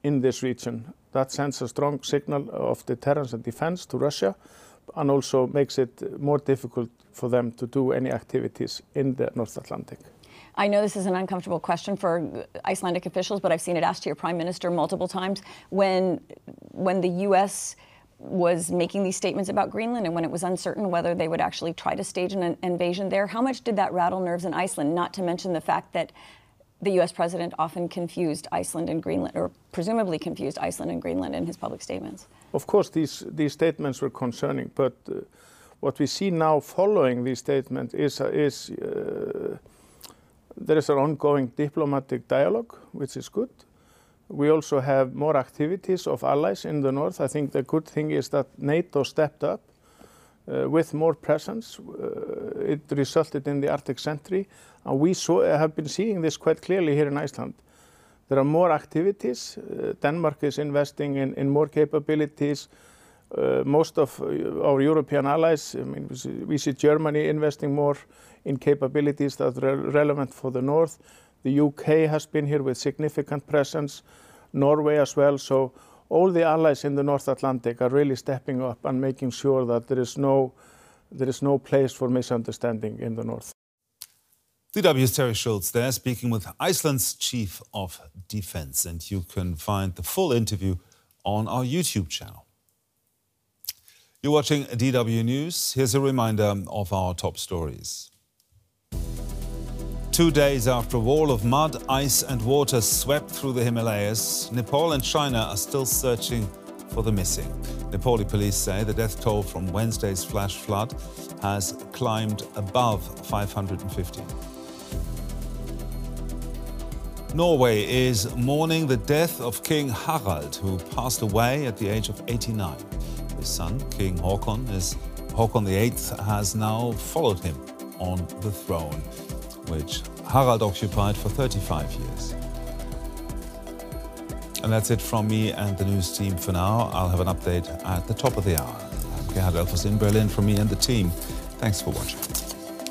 in this region. That sends a strong signal of deterrence and defense to Russia, and also makes it more difficult for them to do any activities in the North Atlantic. I know this is an uncomfortable question for Icelandic officials, but I've seen it asked to your prime minister multiple times. When the U.S. was making these statements about Greenland and when it was uncertain whether they would actually try to stage an invasion there, how much did that rattle nerves in Iceland, not to mention the fact that the U.S. president often confused Iceland and Greenland, or presumably confused Iceland and Greenland in his public statements? Of course, these statements were concerning, but what we see now following these statements is there is an ongoing diplomatic dialogue, which is good. We also have more activities of allies in the north. I think the good thing is that NATO stepped up with more presence. It resulted in the Arctic Sentry, and we have been seeing this quite clearly here in Iceland. There are more activities. Denmark is investing in more capabilities. Most of our European allies, I mean, we see Germany investing more in capabilities that are relevant for the north. The UK has been here with significant presence, Norway as well. So all the allies in the North Atlantic are really stepping up and making sure that there is no place for misunderstanding in the north. DW's Terry Schultz there, speaking with Iceland's Chief of Defence, and you can find the full interview on our YouTube channel. You're watching DW News. Here's a reminder of our top stories. 2 days after a wall of mud, ice and water swept through the Himalayas, Nepal and China are still searching for the missing. Nepali police say the death toll from Wednesday's flash flood has climbed above 550. Norway is mourning the death of King Harald, who passed away at the age of 89. His son, King Håkon VIII, has now followed him on the throne, which Harald occupied for 35 years. And that's it from me and the news team for now. I'll have an update at the top of the hour. Gerhard Elfers in Berlin from me and the team. Thanks for watching.